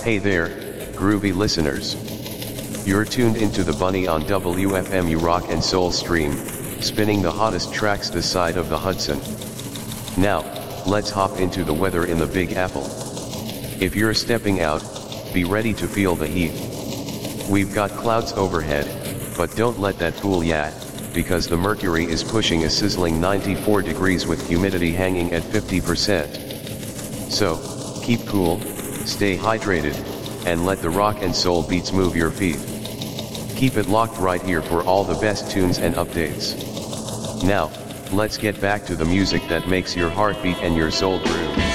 Hey there, groovy listeners. You're tuned into the Bunny on WFMU Rock and Soul stream, spinning the hottest tracks this side of the Hudson. Now, let's hop into the weather in the Big Apple. If you're stepping out, be ready to feel the heat. We've got clouds overhead, but don't let that fool ya, because the mercury is pushing a sizzling 94 degrees with humidity hanging at 50%. So, keep cool, stay hydrated, and let the rock and soul beats move your feet. Keep it locked right here for all the best tunes and updates. Now, let's get back to the music that makes your heart beat and your soul groove.